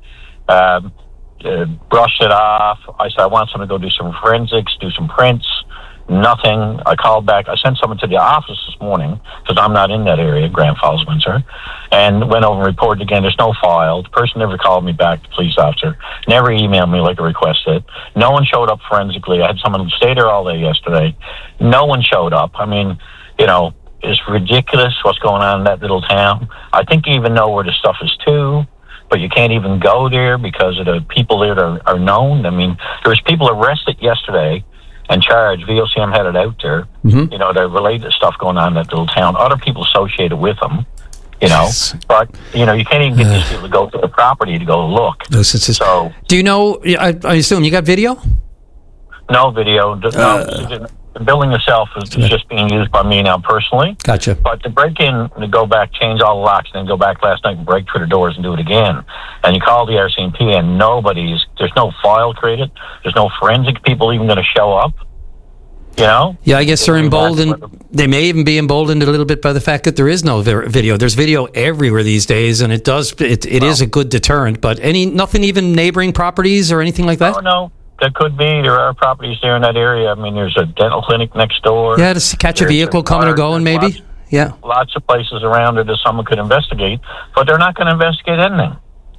Speaker 5: Brushed it off. I said, I want someone to go do some forensics, do some prints. Nothing. I called back. I sent someone to the office this morning because I'm not in that area, Grand Falls, Windsor, and went over and reported again. There's no file. The person never called me back, the police officer. Never emailed me like I requested. No one showed up forensically. I had someone stay there all day yesterday. No one showed up. I mean, it's ridiculous what's going on in that little town. I think you even know where the stuff is to, but you can't even go there because of the people there that are known. I mean, there was people arrested yesterday and charged. VOCM had it out there.
Speaker 4: Mm-hmm.
Speaker 5: They're related to stuff going on in that little town. Other people associated with them,
Speaker 4: Yes.
Speaker 5: But, you can't even get these people to go to the property to go look. So,
Speaker 4: do you know, I assume you got video?
Speaker 5: No video. The building itself is just being used by me now personally.
Speaker 4: Gotcha.
Speaker 5: But to break in, to go back, change all the locks, and then go back last night and break through the doors and do it again. And you call the RCMP and there's no file created. There's no forensic people even going to show up.
Speaker 4: Yeah, I guess they're emboldened. They may even be emboldened a little bit by the fact that there is no video. There's video everywhere these days, and it is a good deterrent. But nothing even neighboring properties or anything like that?
Speaker 5: Oh, no. There could be. There are properties there in that area. I mean, there's a dental clinic next door.
Speaker 4: Yeah, to catch a vehicle coming or going, maybe.
Speaker 5: Lots of places around there that someone could investigate, but they're not going to investigate anything.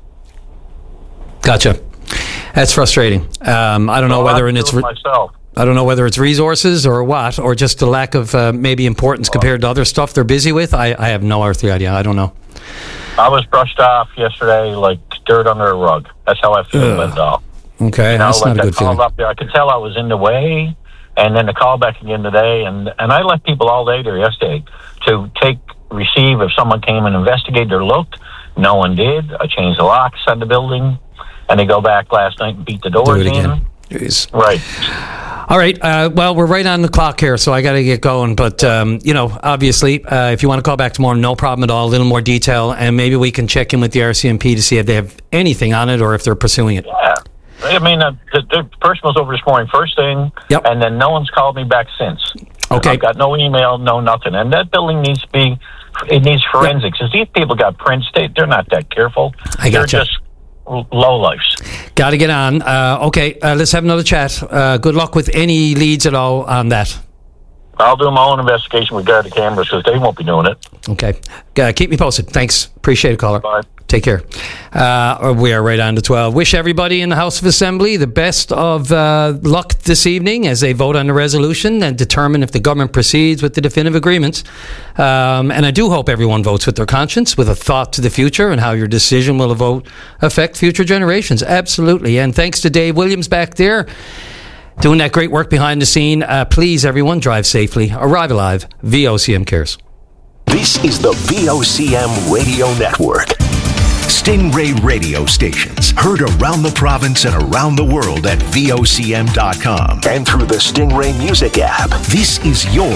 Speaker 4: Gotcha. That's frustrating. I don't know whether I don't know whether it's resources or what, or just the lack of maybe importance compared to other stuff they're busy with. I have no earthly idea. I don't know.
Speaker 5: I was brushed off yesterday like dirt under a rug. That's how I feel about it all.
Speaker 4: Okay, that's not a good feeling.
Speaker 5: Up there, I could tell I was in the way, and then the call back again today, and I left people all day there yesterday to receive if someone came and investigated or looked. No one did. I changed the locks on the building, and they go back last night and beat the doors in.
Speaker 4: Again. Jeez.
Speaker 5: Right.
Speaker 4: All right. Well, we're right on the clock here, so I got to get going. But, obviously, if you want to call back tomorrow, no problem at all. A little more detail, and maybe we can check in with the RCMP to see if they have anything on it or if they're pursuing it.
Speaker 5: Yeah. I mean, the person was over this morning first thing, and then no one's called me back since.
Speaker 4: Okay.
Speaker 5: I've got no email, no nothing. And that building needs forensics. Because these people got prints, they're not that careful. They're just lowlifes.
Speaker 4: Got to get on. Okay, let's have another chat. Good luck with any leads at all on that.
Speaker 5: I'll do my own investigation with the cameras because they won't be doing it.
Speaker 4: Okay. Keep me posted. Thanks. Appreciate it, caller.
Speaker 5: Bye.
Speaker 4: Take care. We are right on to 12. Wish everybody in the House of Assembly the best of luck this evening as they vote on the resolution and determine if the government proceeds with the definitive agreements. And I do hope everyone votes with their conscience, with a thought to the future and how your decision will affect future generations. Absolutely. And thanks to Dave Williams back there, doing that great work behind the scene. Please, everyone, drive safely. Arrive alive. VOCM cares.
Speaker 3: This is the VOCM Radio Network. Stingray radio stations heard around the province and around the world at VOCM.com and through the Stingray Music app. This is your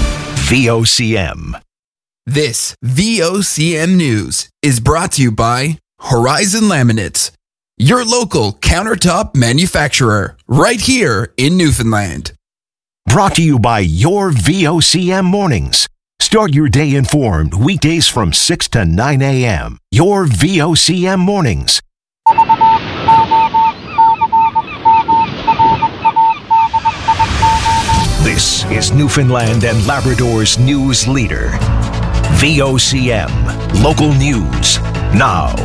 Speaker 3: VOCM.
Speaker 16: This VOCM News is brought to you by Horizon Laminates, your local countertop manufacturer, right here in Newfoundland.
Speaker 3: Brought to you by your VOCM Mornings. Start your day informed weekdays from 6 to 9 a.m. Your VOCM Mornings. This is Newfoundland and Labrador's news leader. VOCM. Local news now.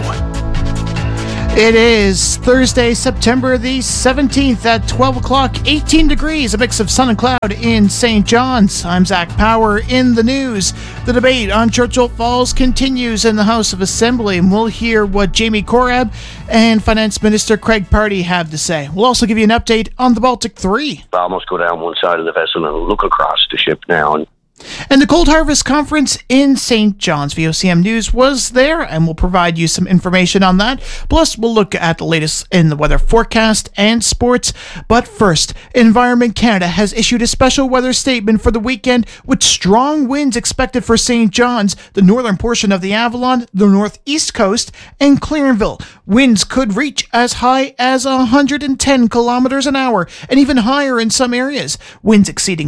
Speaker 21: It is Thursday, September the 17th at 12 o'clock, 18 degrees, a mix of sun and cloud in St. John's. I'm Zach Power in the news. The debate on Churchill Falls continues in the House of Assembly, and we'll hear what Jamie Korab and Finance Minister Craig Party have to say. We'll also give you an update on the Baltic 3.
Speaker 22: I almost go down one side of the vessel and look across the ship now.
Speaker 21: And the Cold Harvest Conference in St. John's. VOCM News was there, and we'll provide you some information on that. Plus, we'll look at the latest in the weather forecast and sports. But first, Environment Canada has issued a special weather statement for the weekend with strong winds expected for St. John's, the northern portion of the Avalon, the northeast coast, and Clarenville. Winds could reach as high as 110 kilometers an hour, and even higher in some areas. Winds exceeding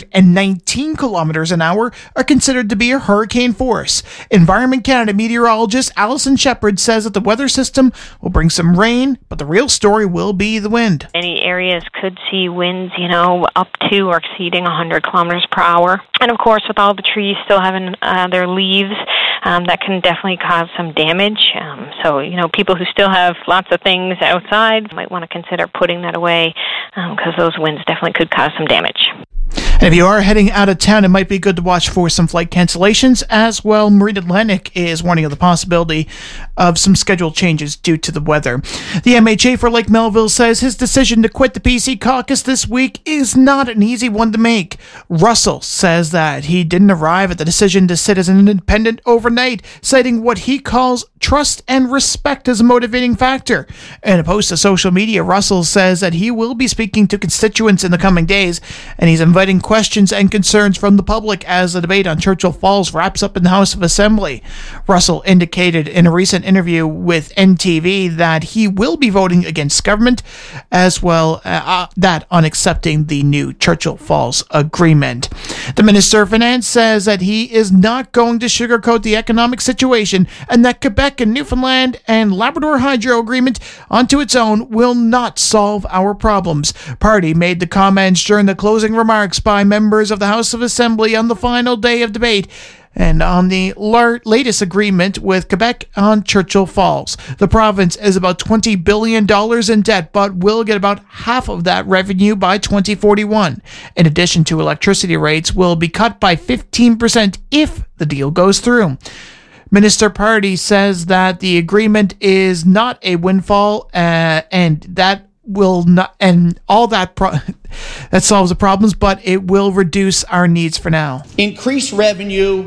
Speaker 21: 119 kilometers an hour are considered to be a hurricane force. Environment Canada meteorologist Alison Shepard says that the weather system will bring some rain, but the real story will be the wind.
Speaker 23: Many areas could see winds, up to or exceeding 100 kilometers per hour. And of course, with all the trees still having their leaves, that can definitely cause some damage. So, people who still have lots of things outside might want to consider putting that away because those winds definitely could cause some damage.
Speaker 21: And if you are heading out of town, it might be good to watch for some flight cancellations as well. Marine Atlantic is warning of the possibility of some schedule changes due to the weather. The MHA for Lake Melville says his decision to quit the PC caucus this week is not an easy one to make. Russell says that he didn't arrive at the decision to sit as an independent overnight, citing what he calls trust and respect as a motivating factor. In a post to social media, Russell says that he will be speaking to constituents in the coming days, and he's inviting questions and concerns from the public as the debate on Churchill Falls wraps up in the House of Assembly. Russell indicated in a recent interview with NTV that he will be voting against government, as well that on accepting the new Churchill Falls agreement. The Minister of Finance says that he is not going to sugarcoat the economic situation, and that Quebec and Newfoundland and Labrador Hydro agreement onto its own will not solve our problems. Party made the comments during the closing remarks by members of the House of Assembly on the final day of debate and on the latest agreement with Quebec on Churchill Falls. The province is about $20 billion in debt, but will get about half of that revenue by 2041. In addition to electricity rates will be cut by 15% if the deal goes through. Minister Party says that the agreement is not a windfall, and that will not, and all that that solves the problems, but it will reduce our needs for now.
Speaker 24: Increased revenue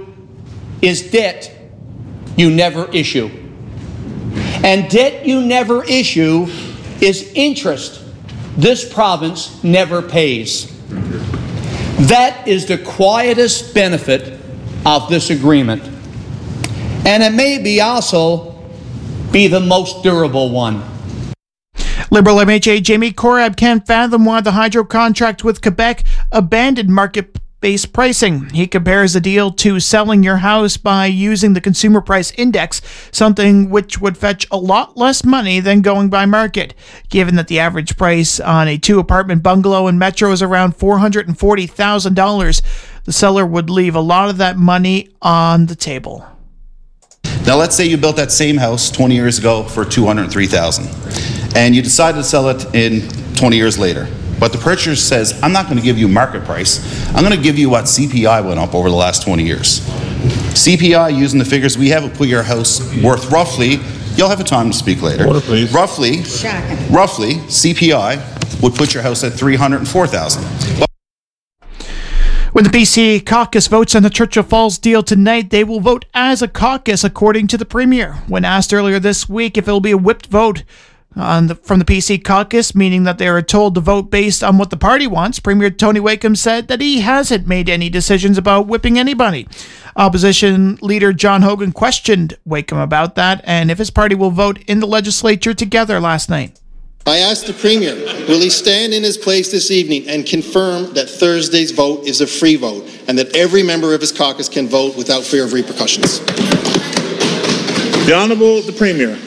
Speaker 24: is debt you never issue. And debt you never issue is interest this province never pays. That is the quietest benefit of this agreement. And it may be also be the most durable one.
Speaker 21: Liberal MHA Jamie Korab can't fathom why the hydro contract with Quebec abandoned market-based pricing. He compares the deal to selling your house by using the consumer price index, something which would fetch a lot less money than going by market. Given that the average price on a two-apartment bungalow in Metro is around $440,000, the seller would leave a lot of that money on the table.
Speaker 25: Now let's say you built that same house 20 years ago for $203,000 and you decided to sell it in 20 years later. But the purchaser says, I'm not going to give you market price. I'm going to give you what CPI went up over the last 20 years. CPI, using the figures we have, will put your house worth roughly, you'll have a time to speak later.
Speaker 26: Order, please.
Speaker 25: Roughly, CPI would put your house at $304,000.
Speaker 21: When the BC caucus votes on the Churchill Falls deal tonight, they will vote as a caucus, according to the Premier. When asked earlier this week if it will be a whipped vote from the PC caucus, meaning that they are told to vote based on what the party wants, Premier Tony Wakeham said that he hasn't made any decisions about whipping anybody. Opposition leader John Hogan questioned Wakeham about that and if his party will vote in the legislature together last night.
Speaker 27: I asked the Premier, will he stand in his place this evening and confirm that Thursday's vote is a free vote and that every member of his caucus can vote without fear of repercussions?
Speaker 26: The Honourable the Premier.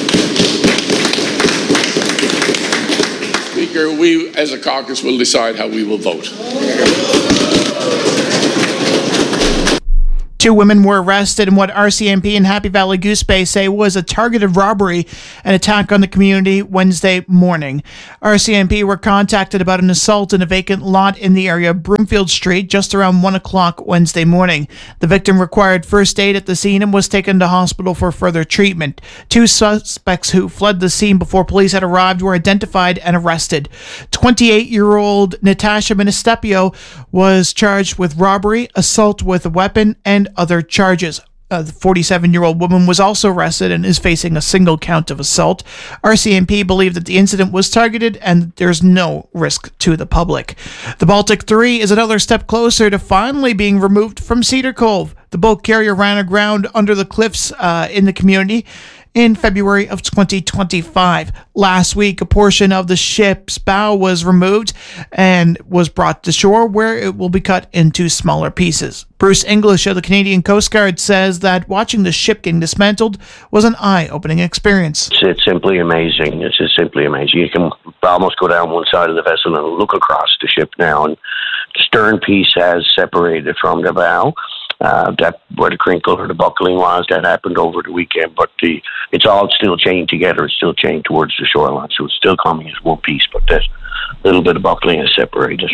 Speaker 28: Speaker, we as a caucus will decide how we will vote.
Speaker 21: 2 women were arrested in what RCMP and Happy Valley Goose Bay say was a targeted robbery and attack on the community Wednesday morning. RCMP were contacted about an assault in a vacant lot in the area of Broomfield Street just around 1 o'clock Wednesday morning. The victim required first aid at the scene and was taken to hospital for further treatment. 2 suspects who fled the scene before police had arrived were identified and arrested. 28-year-old Natasha Ministepio was charged with robbery, assault with a weapon, and other charges. The 47-year-old woman was also arrested and is facing a single count of assault. RCMP believe that the incident was targeted and there's no risk to the public. The Baltic 3 is another step closer to finally being removed from Cedar Cove. The bulk carrier ran aground under the cliffs in the community in February of 2025. Last week, a portion of the ship's bow was removed and was brought to shore, where it will be cut into smaller pieces. Bruce English of the Canadian Coast Guard says that watching the ship getting dismantled was an eye-opening experience.
Speaker 22: It's simply amazing. It's just simply amazing. You can almost go down one side of the vessel and look across the ship now, and the stern piece has separated from the bow. That where the crinkle or the buckling was, that happened over the weekend, but it's all still chained together. It's still chained towards the shoreline, so it's still coming as one piece, but that little bit of buckling is separated.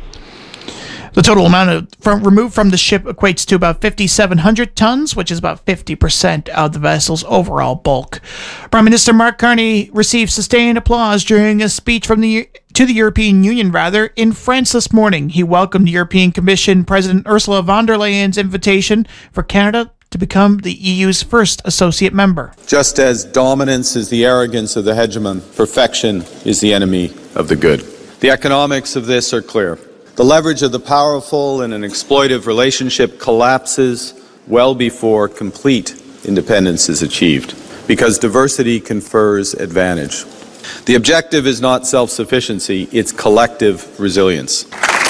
Speaker 21: The total amount removed from the ship equates to about 5,700 tons, which is about 50% of the vessel's overall bulk. Prime Minister Mark Carney received sustained applause during a speech to the European Union in France this morning. He welcomed the European Commission President Ursula von der Leyen's invitation for Canada to become the EU's first associate member.
Speaker 1: Just as dominance is the arrogance of the hegemon, perfection is the enemy of the good. The economics of this are clear. The leverage of the powerful in an exploitive relationship collapses well before complete independence is achieved, because diversity confers advantage. The objective is not self-sufficiency, it's collective resilience.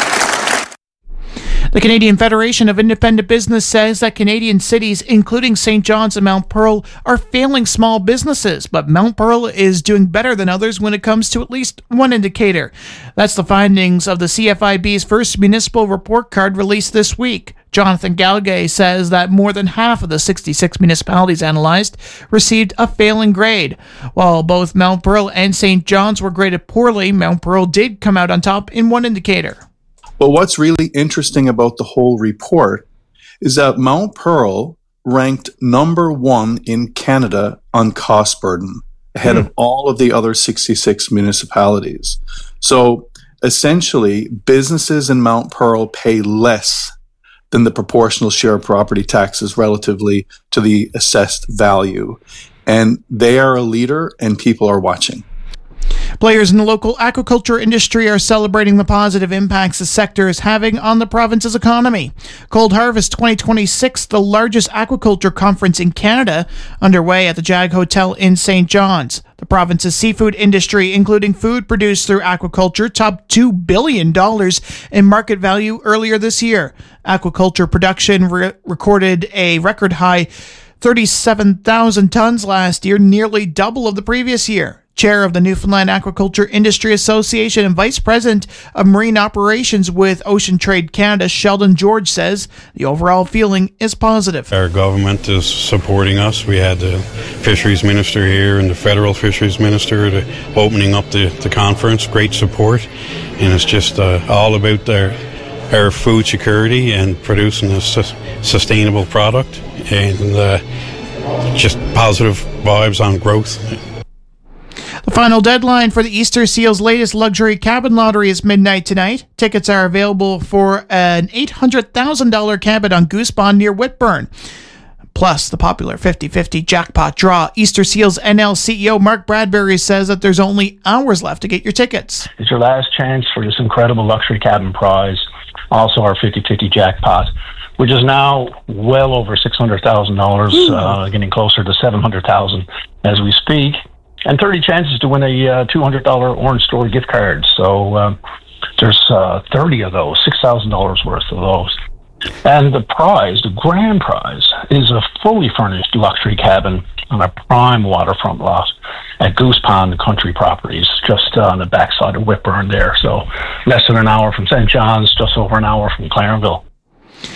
Speaker 21: The Canadian Federation of Independent Business says that Canadian cities, including St. John's and Mount Pearl, are failing small businesses, but Mount Pearl is doing better than others when it comes to at least one indicator. That's the findings of the CFIB's first municipal report card released this week. Jonathan Galgay says that more than half of the 66 municipalities analyzed received a failing grade. While both Mount Pearl and St. John's were graded poorly, Mount Pearl did come out on top in one indicator.
Speaker 2: But what's really interesting about the whole report is that Mount Pearl ranked number 1 in Canada on cost burden, ahead of all of the other 66 municipalities. So essentially, businesses in Mount Pearl pay less than the proportional share of property taxes relatively to the assessed value. And they are a leader, and people are watching.
Speaker 21: Players in the local aquaculture industry are celebrating the positive impacts the sector is having on the province's economy. Cold Harvest 2026, the largest aquaculture conference in Canada, underway at the Jag Hotel in St. John's. The province's seafood industry, including food produced through aquaculture, topped $2 billion in market value earlier this year. Aquaculture production recorded a record high 37,000 tons last year, nearly double of the previous year. Chair of the Newfoundland Aquaculture Industry Association and Vice President of Marine Operations with Ocean Trade Canada, Sheldon George, says the overall feeling is positive.
Speaker 6: Our government is supporting us. We had the Fisheries Minister here and the Federal Fisheries Minister opening up the conference. Great support. And it's just all about our food security and producing a sustainable product, and just positive vibes on growth.
Speaker 21: The final deadline for the Easter Seals' latest luxury cabin lottery is midnight tonight. Tickets are available for an $800,000 cabin on Goose Pond near Whitburn. Plus, the popular 50-50 jackpot draw. Easter Seals NL CEO Mark Bradbury says that there's only hours left to get your tickets.
Speaker 7: It's your last chance for this incredible luxury cabin prize. Also our 50-50 jackpot, which is now well over $600,000, getting closer to $700,000 as we speak. And 30 chances to win a $200 Orange Store gift card. So there's 30 of those, $6,000 worth of those. And the prize, the grand prize, is a fully furnished luxury cabin on a prime waterfront lot at Goose Pond Country Properties, just on the backside of Whitburn there. So less than an hour from St. John's, just over an hour from Clarenville.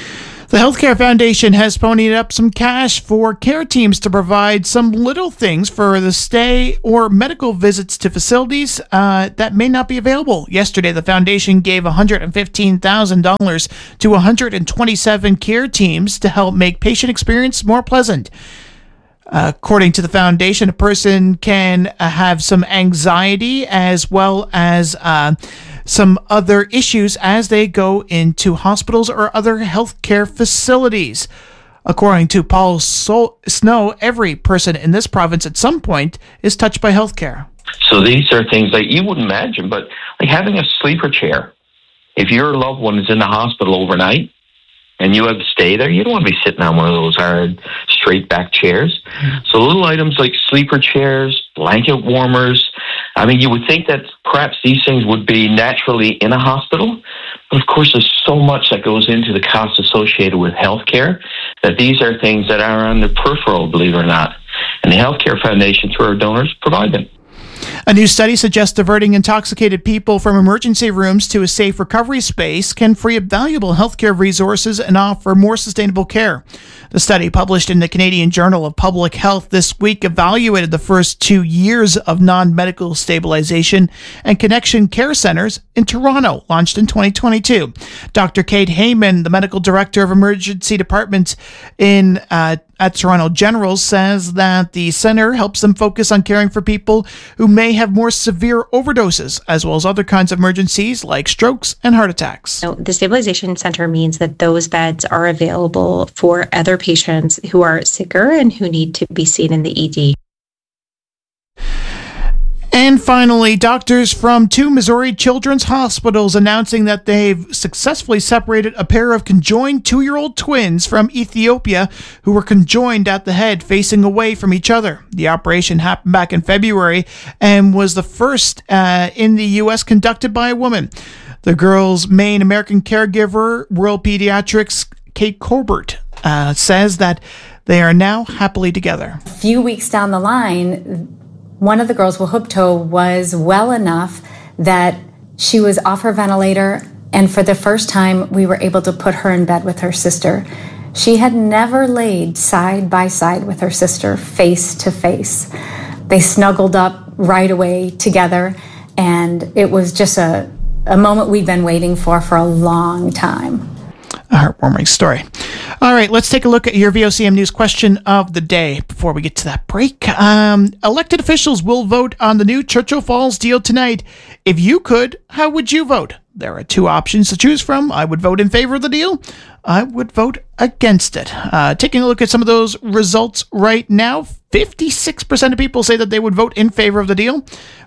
Speaker 21: The Healthcare Foundation has ponied up some cash for care teams to provide some little things for the stay or medical visits to facilities that may not be available. Yesterday, the foundation gave $115,000 to 127 care teams to help make patient experience more pleasant. According to the foundation, a person can have some anxiety as well as some other issues as they go into hospitals or other healthcare facilities. According to Paul Snow, every person in this province at some point is touched by healthcare.
Speaker 9: So these are things that you wouldn't imagine, but like having a sleeper chair. If your loved one is in the hospital overnight and you have to stay there, you don't want to be sitting on one of those hard, straight-back chairs. So little items like sleeper chairs, blanket warmers. I mean, you would think that perhaps these things would be naturally in a hospital, but of course there's so much that goes into the cost associated with healthcare that these are things that are on the peripheral, believe it or not. And the Healthcare Foundation, through our donors, provide them.
Speaker 21: A new study suggests diverting intoxicated people from emergency rooms to a safe recovery space can free up valuable healthcare resources and offer more sustainable care. The study, published in the Canadian Journal of Public Health this week, evaluated the first 2 years of non-medical stabilization and connection care centers in Toronto, launched in 2022. Dr. Kate Heyman, the medical director of emergency departments at Toronto General, says that the center helps them focus on caring for people who may have more severe overdoses, as well as other kinds of emergencies like strokes and heart attacks.
Speaker 10: So the stabilization center means that those beds are available for other patients who are sicker and who need to be seen in the ED.
Speaker 21: And finally, doctors from 2 Missouri children's hospitals announcing that they've successfully separated a pair of conjoined 2-year-old twins from Ethiopia who were conjoined at the head, facing away from each other. The operation happened back in February and was the first in the U.S. conducted by a woman. The girl's main American caregiver, World Pediatrics, Kate Colbert, says that they are now happily together.
Speaker 11: A few weeks down the line, one of the girls, Wahubto, was well enough that she was off her ventilator, and for the first time, we were able to put her in bed with her sister. She had never laid side by side with her sister, face to face. They snuggled up right away together, and it was just a moment we'd been waiting for a long time.
Speaker 21: A heartwarming story. All right, let's take a look at your VOCM News question of the day before we get to that break. Elected officials will vote on the new Churchill Falls deal tonight. If you could, how would you vote? There are 2 options to choose from. I would vote in favor of the deal. I would vote against it. Taking a look at some of those results right now, 56% of people say that they would vote in favor of the deal.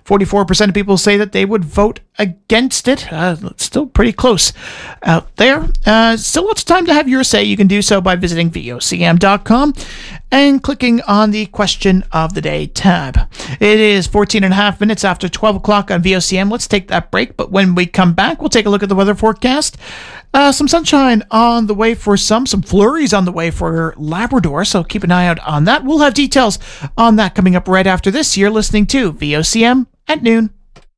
Speaker 21: 44% of people say that they would vote against it. It's still pretty close out there. Still lots of time to have your say. You can do so by visiting VOCM.com and clicking on the Question of the Day tab. It is 14 and a half minutes after 12 o'clock on VOCM. Let's take that break, but when we come back, we'll take a look at the weather forecast. Some sunshine on the way for some flurries on the way for Labrador, so keep an eye out on that. We'll have details on that coming up right after this. You're listening to VOCM at noon.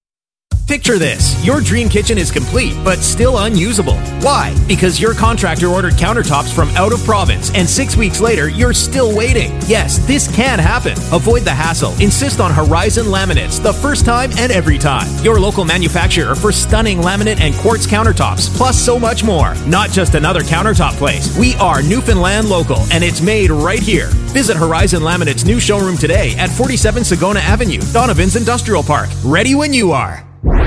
Speaker 8: Picture this. Your dream kitchen is complete, but still unusable. Why? Because your contractor ordered countertops from out of province, and 6 weeks later, you're still waiting. Yes, this can happen. Avoid the hassle. Insist on Horizon Laminates, the first time and every time. Your local manufacturer for stunning laminate and quartz countertops, plus so much more. Not just another countertop place. We are Newfoundland local, and it's made right here. Visit Horizon Laminate's new showroom today at 47 Sagona Avenue, Donovan's Industrial Park. Ready when you are.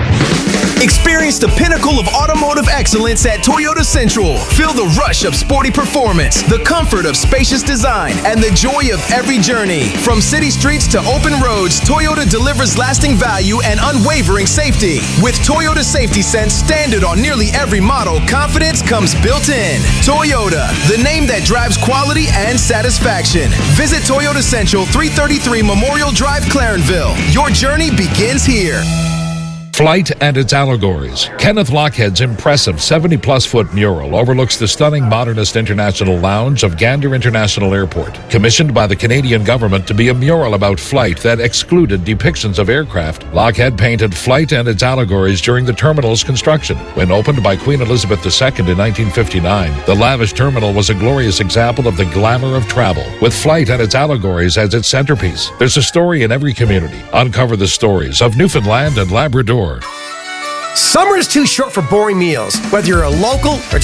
Speaker 12: Experience the pinnacle of automotive excellence at Toyota Central. Feel the rush of sporty performance, the comfort of spacious design, and the joy of every journey. From city streets to open roads, Toyota delivers lasting value and unwavering safety. With Toyota Safety Sense standard on nearly every model, confidence comes built in. Toyota, the name that drives quality and satisfaction. Visit Toyota Central, 333 Memorial Drive, Clarenville. Your journey begins here.
Speaker 5: Flight and its allegories. Kenneth Lochhead's impressive 70-plus foot mural overlooks the stunning modernist international lounge of Gander International Airport, commissioned by the Canadian government to be a mural about flight that excluded depictions of aircraft. Lochhead painted Flight and its allegories during the terminal's construction. When opened by Queen Elizabeth II in 1959, the lavish terminal was a glorious example of the glamour of travel, with Flight and its allegories as its centerpiece. There's a story in every community. Uncover the stories of Newfoundland and Labrador.
Speaker 13: Summer is too short for boring meals. Whether you're a local or just